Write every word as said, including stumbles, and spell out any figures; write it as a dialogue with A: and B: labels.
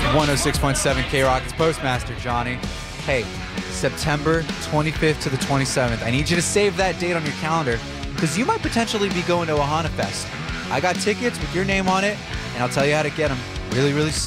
A: one oh six point seven K Rock. It's Postmaster Johnny. Hey, September twenty-fifth to the twenty-seventh. I need you to save that date on your calendar because you might potentially be going to a Hana Fest. I got tickets with your name on it, and I'll tell you how to get them really, really soon.